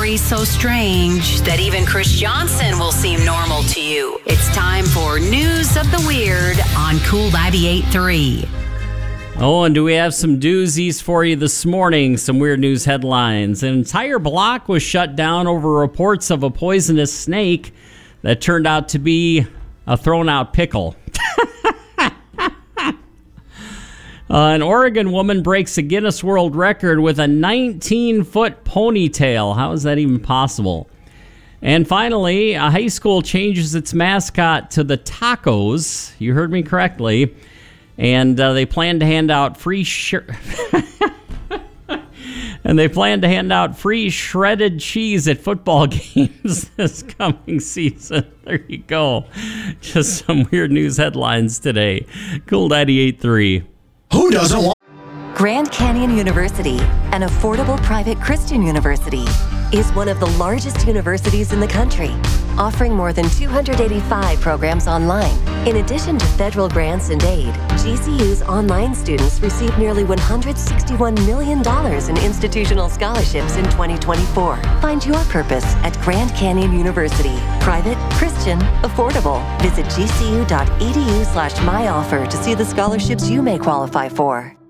stories so strange that even Chris Johnson will seem normal to you. It's time for News of the Weird on Cool 98.3. Oh, and do we have some doozies for you this morning? Some weird news headlines. An entire block was shut down over reports of a poisonous snake that turned out to be a thrown-out pickle. An Oregon woman breaks a Guinness World Record with a 19-foot ponytail. How is that even possible? And finally, a high school changes its mascot to the Tacos. You heard me correctly. And they plan to hand out free shredded cheese at football games this coming season. There you go. Just some weird news headlines today. Cool 98.3. Who doesn't want... Grand Canyon University, an affordable private Christian university, is one of the largest universities in the country, offering more than 285 programs online. In addition to federal grants and aid, GCU's online students received nearly $161 million in institutional scholarships in 2024. Find your purpose at Grand Canyon University. Private, Christian, affordable. Visit gcu.edu/myoffer to see the scholarships you may qualify for.